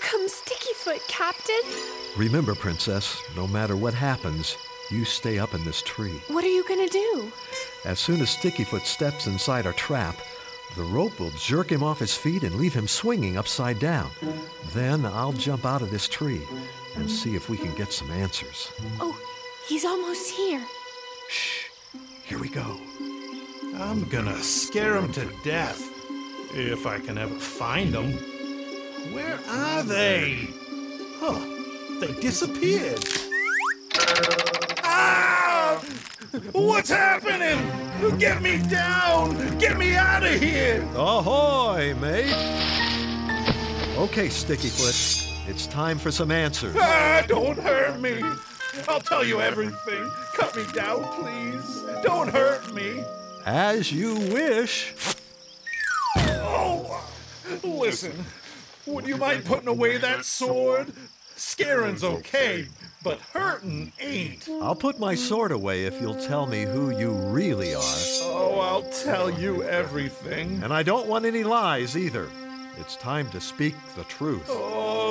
comes Stickyfoot, Captain. Remember, Princess, no matter what happens, you stay up in this tree. What are you gonna do? As soon as Stickyfoot steps inside our trap, the rope will jerk him off his feet and leave him swinging upside down. Then I'll jump out of this tree and see if we can get some answers. Oh, he's almost here. Shh, here we go. I'm gonna scare him to death, if I can ever find them. Where are they? Huh, they disappeared. Ah! What's happening? Get me down! Get me out of here! Ahoy, mate! Okay, Stickyfoot, it's time for some answers. Ah, don't hurt me! I'll tell you everything. Cut me down, please. Don't hurt me. As you wish. Oh! Listen, would you mind putting away that sword? Scaring's okay, but hurting ain't. I'll put my sword away if you'll tell me who you really are. Oh, I'll tell you everything. And I don't want any lies either. It's time to speak the truth. Oh.